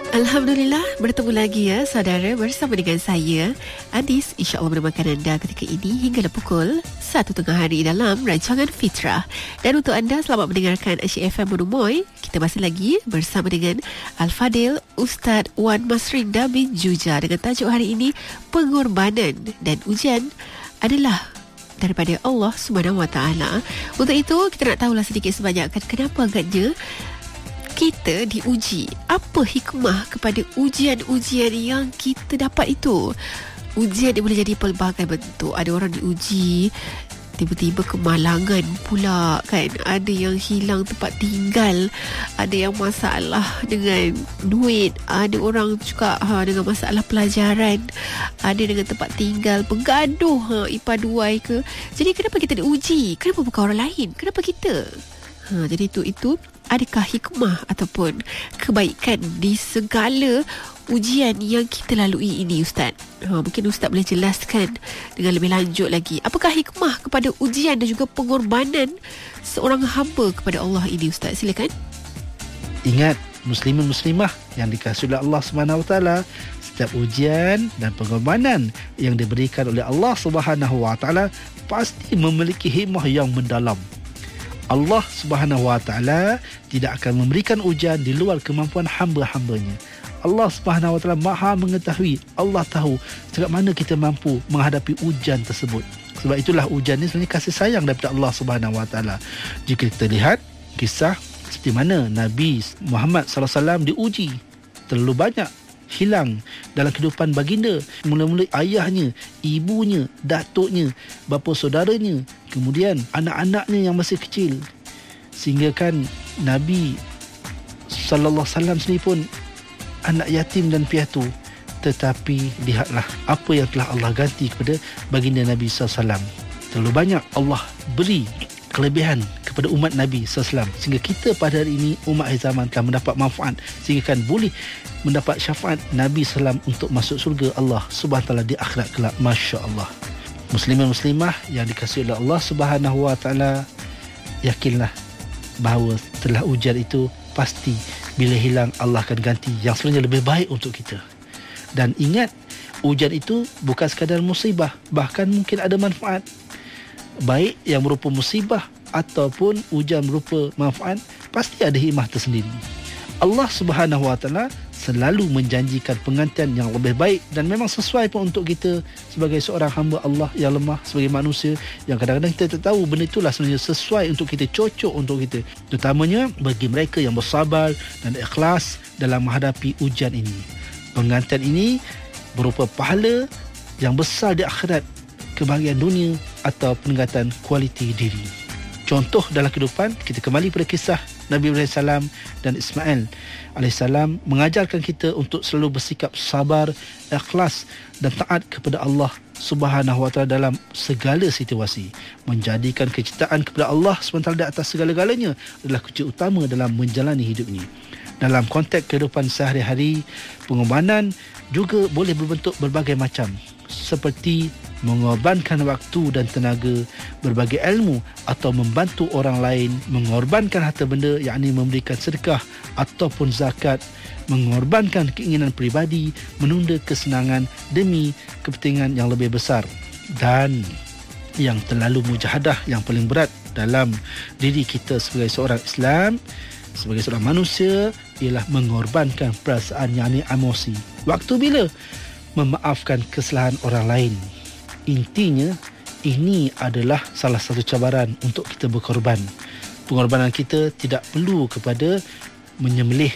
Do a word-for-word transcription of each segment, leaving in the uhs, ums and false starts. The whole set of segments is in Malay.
Alhamdulillah, bertemu lagi ya saudara bersama dengan saya Adis, insya-Allah menemani anda ketika ini hingga pukul satu tengah hari dalam rancangan Fitrah. Dan untuk anda, selamat mendengarkan Asyik F M Merumoy. Kita masih lagi bersama dengan Al-Fadil Ustaz Wan Masrinda bin Juja dengan tajuk hari ini pengorbanan dan ujian adalah daripada Allah Subhanahu Wa Taala. Untuk itu kita nak tahulah sedikit sebanyak kenapa agaknya kita diuji. Apa hikmah kepada ujian-ujian yang kita dapat itu? Ujian dia boleh jadi pelbagai bentuk. Ada orang diuji tiba-tiba kemalangan pula kan. Ada yang hilang tempat tinggal, ada yang masalah dengan duit, ada orang juga ha, dengan masalah pelajaran, ada dengan tempat tinggal, bergaduh ha, ipaduai ke. Jadi kenapa kita diuji? Kenapa bukan orang lain? Kenapa kita? Ha, jadi itu itu adakah hikmah ataupun kebaikan di segala ujian yang kita lalui ini, Ustaz? Ha, mungkin Ustaz boleh jelaskan dengan lebih lanjut lagi. Apakah hikmah kepada ujian dan juga pengorbanan seorang hamba kepada Allah ini, Ustaz? Silakan. Ingat, muslimin muslimah yang dikasihi oleh Allah Subhanahu Wa Taala, setiap ujian dan pengorbanan yang diberikan oleh Allah Subhanahu Wa Taala pasti memiliki hikmah yang mendalam. Allah Subhanahu Wa Taala tidak akan memberikan ujian di luar kemampuan hamba-hambanya. Allah Subhanahu Wa Taala Maha mengetahui. Allah tahu sejak mana kita mampu menghadapi ujian tersebut. Sebab itulah ujian ini sebenarnya kasih sayang daripada Allah Subhanahu Wa Taala. Jika kita lihat kisah seperti mana Nabi Muhammad sallallahu alaihi wasallam diuji terlalu banyak, hilang dalam kehidupan baginda. Mula-mula ayahnya, ibunya, datuknya, bapa saudaranya, kemudian anak-anaknya yang masih kecil. Sehingga kan Nabi sallallahu alaihi wasallam sendiri pun anak yatim dan piatu. Tetapi lihatlah apa yang telah Allah ganti kepada baginda Nabi sallallahu alaihi wasallam. Terlalu banyak Allah beri kelebihan kepada umat Nabi sallallahu alaihi wasallam, sehingga kita pada hari ini umat akhir zaman telah mendapat manfaat, sehingga kan boleh mendapat syafaat Nabi sallallahu alaihi wasallam untuk masuk surga Allah Subhanahu Wa Taala di akhirat kelak. Masya Allah. Muslimin muslimah yang dikasihi oleh Allah Subhanahu Wa Taala, yakinlah bahawa setelah ujian itu pasti bila hilang Allah akan ganti yang sebenarnya lebih baik untuk kita. Dan ingat, ujian itu bukan sekadar musibah, bahkan mungkin ada manfaat. Baik yang berupa musibah ataupun ujian berupa manfaat, pasti ada hikmah tersendiri. Allah Subhanahu Wa Taala selalu menjanjikan penggantian yang lebih baik, dan memang sesuai pun untuk kita sebagai seorang hamba Allah yang lemah, sebagai manusia yang kadang-kadang kita tak tahu benda itulah sebenarnya sesuai untuk kita, cocok untuk kita, terutamanya bagi mereka yang bersabar dan ikhlas dalam menghadapi ujian ini. Penggantian ini berupa pahala yang besar di akhirat, kebahagiaan dunia atau peningkatan kualiti diri. Contoh dalam kehidupan, kita kembali pada kisah Nabi Ibrahim alaihissalam dan Ismail alaihissalam, mengajarkan kita untuk selalu bersikap sabar, ikhlas dan taat kepada Allah Subhanahu Wa Taala dalam segala situasi. Menjadikan kecintaan kepada Allah subhanahu wa taala di atas segala-galanya adalah kunci utama dalam menjalani hidup ini. Dalam konteks kehidupan sehari-hari, pengorbanan juga boleh berbentuk berbagai macam, seperti mengorbankan waktu dan tenaga, berbagai ilmu atau membantu orang lain, mengorbankan harta benda yakni memberikan sedekah ataupun zakat, mengorbankan keinginan peribadi, menunda kesenangan demi kepentingan yang lebih besar. Dan yang terlalu mujahadah, yang paling berat dalam diri kita sebagai seorang Islam, sebagai seorang manusia, ialah mengorbankan perasaan yakni emosi. Waktu bila memaafkan kesalahan orang lain. Intinya, ini adalah salah satu cabaran untuk kita berkorban. Pengorbanan kita tidak perlu kepada menyembelih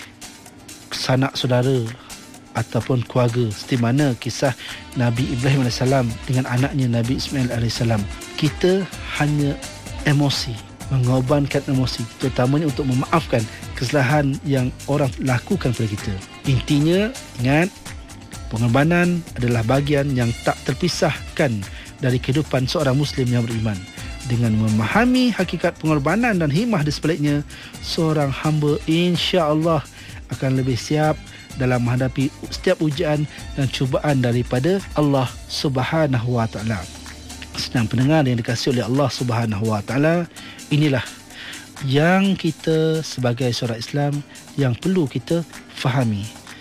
sanak saudara ataupun keluarga, seperti mana kisah Nabi Ibrahim alaihissalam dengan anaknya Nabi Ismail alaihissalam. Kita hanya emosi, mengorbankan emosi, terutamanya untuk memaafkan kesalahan yang orang lakukan pada kita. Intinya, ingat, pengorbanan adalah bahagian yang tak terpisahkan dari kehidupan seorang Muslim yang beriman. Dengan memahami hakikat pengorbanan dan hikmah di sebaliknya, seorang hamba insya-Allah akan lebih siap dalam menghadapi setiap ujian dan cubaan daripada Allah Subhanahu Wa Taala. Sedang pendengar yang dikasihi oleh Allah Subhanahu Wa Taala, inilah yang kita sebagai seorang Islam yang perlu kita fahami.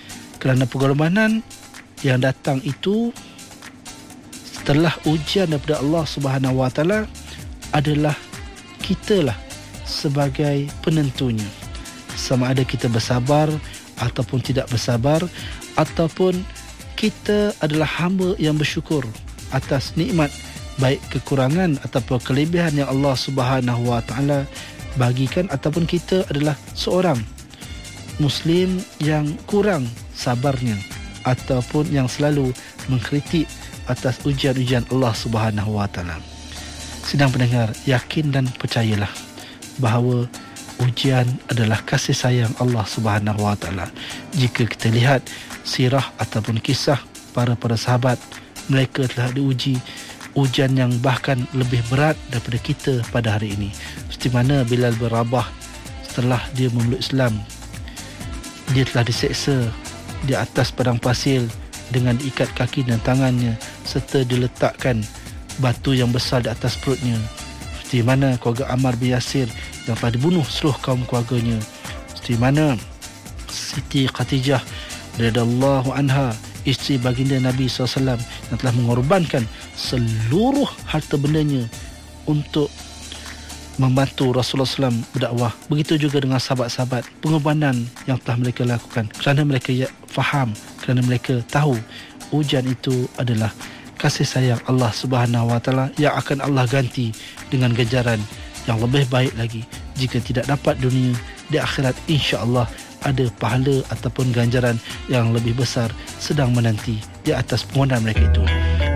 Kerana pengorbanan yang datang itu setelah ujian daripada Allah Subhanahu Wa Taala adalah kitalah sebagai penentunya. Sama ada kita bersabar ataupun tidak bersabar, ataupun kita adalah hamba yang bersyukur atas nikmat, baik kekurangan ataupun kelebihan yang Allah Subhanahu Wa Taala bagikan, ataupun kita adalah seorang Muslim yang kurang sabarnya ataupun yang selalu mengkritik atas ujian-ujian Allah Subhanahu Wa Taala. Sidang pendengar, yakin dan percayalah bahawa ujian adalah kasih sayang Allah Subhanahu Wa Taala. Jika kita lihat sirah ataupun kisah para para sahabat, mereka telah diuji ujian yang bahkan lebih berat daripada kita pada hari ini. Seperti mana Bilal bin Rabah, setelah dia memeluk Islam, dia telah diseksa di atas padang pasir dengan diikat kaki dan tangannya serta diletakkan batu yang besar di atas perutnya. Seperti mana keluarga Ammar bin Yasir yang telah dibunuh seluruh kaum keluarganya. Seperti mana Siti Khadijah radhiyallahu anha, isteri baginda Nabi sallallahu alaihi wasallam, yang telah mengorbankan seluruh harta bendanya untuk membantu Rasulullah sallallahu alaihi wasallam berdakwah. Begitu juga dengan sahabat-sahabat, pengorbanan yang telah mereka lakukan kerana mereka ya, faham, kerana mereka tahu ujian itu adalah kasih sayang Allah Subhanahu Wa Taala yang akan Allah ganti dengan ganjaran yang lebih baik lagi. Jika tidak dapat dunia, di akhirat insya-Allah ada pahala ataupun ganjaran yang lebih besar sedang menanti di atas pengorbanan mereka itu.